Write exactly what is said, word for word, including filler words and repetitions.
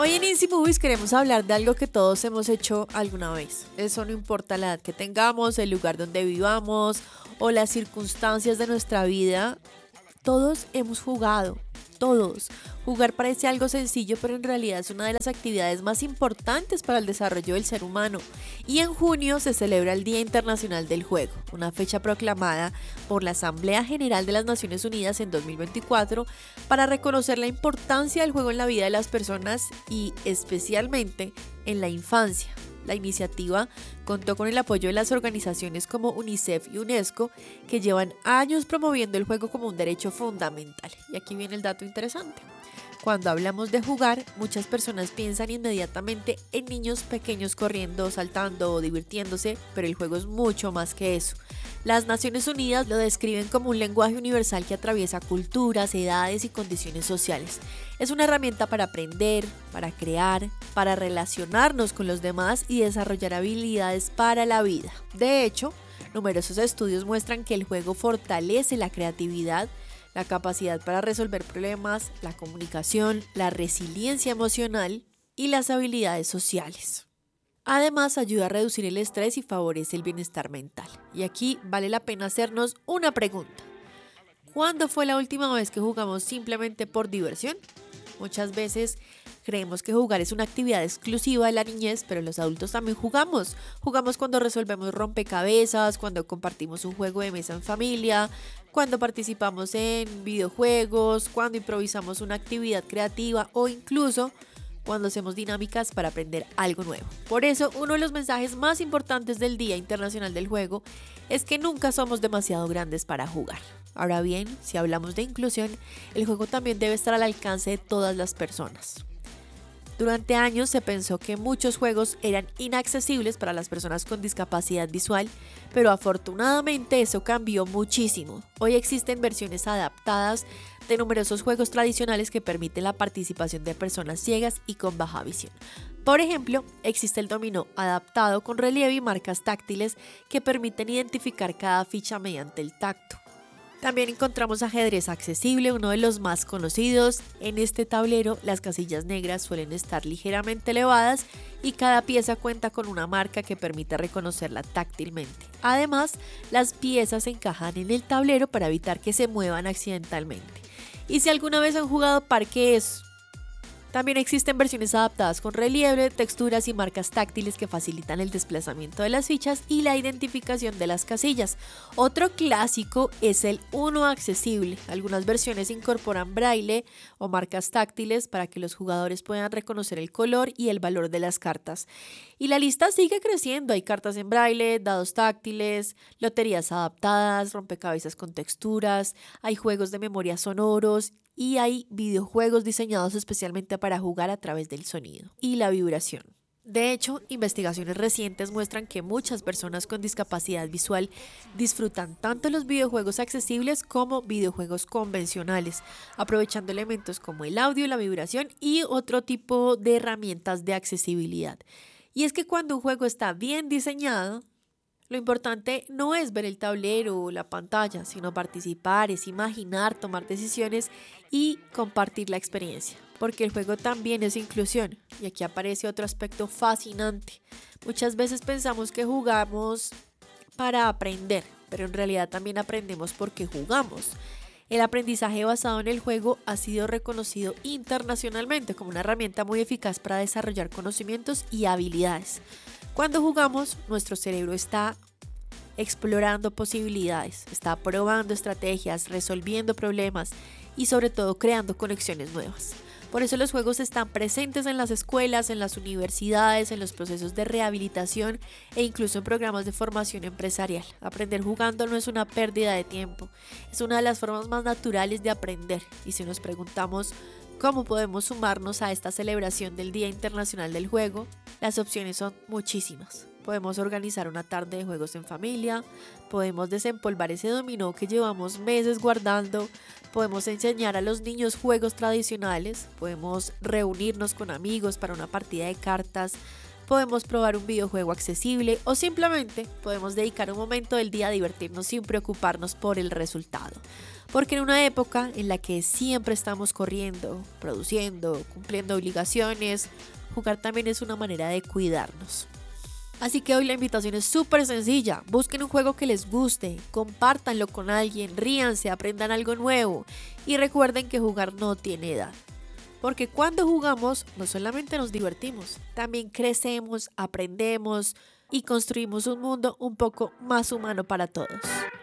Hoy en Easy Movies queremos hablar de algo que todos hemos hecho alguna vez. Eso no importa la edad que tengamos, el lugar donde vivamos o las circunstancias de nuestra vida. Todos hemos jugado, todos. Jugar parece algo sencillo, pero en realidad es una de las actividades más importantes para el desarrollo del ser humano. Y en junio se celebra el Día Internacional del Juego, una fecha proclamada por la Asamblea General de las Naciones Unidas en dos mil veinticuatro para reconocer la importancia del juego en la vida de las personas y especialmente en la infancia. La iniciativa contó con el apoyo de las organizaciones como UNICEF y UNESCO, que llevan años promoviendo el juego como un derecho fundamental. Y aquí viene el dato interesante. Cuando hablamos de jugar, muchas personas piensan inmediatamente en niños pequeños corriendo, saltando o divirtiéndose, pero el juego es mucho más que eso. Las Naciones Unidas lo describen como un lenguaje universal que atraviesa culturas, edades y condiciones sociales. Es una herramienta para aprender, para crear, para relacionarnos con los demás y desarrollar habilidades para la vida. De hecho, numerosos estudios muestran que el juego fortalece la creatividad, la capacidad para resolver problemas, la comunicación, la resiliencia emocional y las habilidades sociales. Además, ayuda a reducir el estrés y favorece el bienestar mental. Y aquí vale la pena hacernos una pregunta. ¿Cuándo fue la última vez que jugamos simplemente por diversión? Muchas veces creemos que jugar es una actividad exclusiva de la niñez, pero los adultos también jugamos. Jugamos cuando resolvemos rompecabezas, cuando compartimos un juego de mesa en familia, cuando participamos en videojuegos, cuando improvisamos una actividad creativa o incluso cuando hacemos dinámicas para aprender algo nuevo. Por eso, uno de los mensajes más importantes del Día Internacional del Juego es que nunca somos demasiado grandes para jugar. Ahora bien, si hablamos de inclusión, el juego también debe estar al alcance de todas las personas. Durante años se pensó que muchos juegos eran inaccesibles para las personas con discapacidad visual, pero afortunadamente eso cambió muchísimo. Hoy existen versiones adaptadas de numerosos juegos tradicionales que permiten la participación de personas ciegas y con baja visión. Por ejemplo, existe el dominó adaptado con relieve y marcas táctiles que permiten identificar cada ficha mediante el tacto. También encontramos ajedrez accesible, uno de los más conocidos. En este tablero, las casillas negras suelen estar ligeramente elevadas y cada pieza cuenta con una marca que permite reconocerla táctilmente. Además, las piezas se encajan en el tablero para evitar que se muevan accidentalmente. Y si alguna vez han jugado parqués, también existen versiones adaptadas con relieve, texturas y marcas táctiles que facilitan el desplazamiento de las fichas y la identificación de las casillas. Otro clásico es el uno accesible. Algunas versiones incorporan braille o marcas táctiles para que los jugadores puedan reconocer el color y el valor de las cartas. Y la lista sigue creciendo. Hay cartas en braille, dados táctiles, loterías adaptadas, rompecabezas con texturas, hay juegos de memoria sonoros y hay videojuegos diseñados especialmente para jugar a través del sonido y la vibración. De hecho, investigaciones recientes muestran que muchas personas con discapacidad visual disfrutan tanto los videojuegos accesibles como videojuegos convencionales, aprovechando elementos como el audio, la vibración y otro tipo de herramientas de accesibilidad. Y es que cuando un juego está bien diseñado, lo importante no es ver el tablero o la pantalla, sino participar, es imaginar, tomar decisiones y compartir la experiencia. Porque el juego también es inclusión. Y aquí aparece otro aspecto fascinante. Muchas veces pensamos que jugamos para aprender, pero en realidad también aprendemos porque jugamos. El aprendizaje basado en el juego ha sido reconocido internacionalmente como una herramienta muy eficaz para desarrollar conocimientos y habilidades. Cuando jugamos, nuestro cerebro está explorando posibilidades, está probando estrategias, resolviendo problemas y sobre todo creando conexiones nuevas. Por eso los juegos están presentes en las escuelas, en las universidades, en los procesos de rehabilitación e incluso en programas de formación empresarial. Aprender jugando no es una pérdida de tiempo, es una de las formas más naturales de aprender. Y si nos preguntamos cómo podemos sumarnos a esta celebración del Día Internacional del Juego, las opciones son muchísimas. Podemos organizar una tarde de juegos en familia, podemos desempolvar ese dominó que llevamos meses guardando, podemos enseñar a los niños juegos tradicionales, podemos reunirnos con amigos para una partida de cartas, podemos probar un videojuego accesible o simplemente podemos dedicar un momento del día a divertirnos sin preocuparnos por el resultado. Porque en una época en la que siempre estamos corriendo, produciendo, cumpliendo obligaciones, jugar también es una manera de cuidarnos. Así que hoy la invitación es súper sencilla. Busquen un juego que les guste, compártanlo con alguien, ríanse, aprendan algo nuevo y recuerden que jugar no tiene edad. Porque cuando jugamos no solamente nos divertimos, también crecemos, aprendemos y construimos un mundo un poco más humano para todos.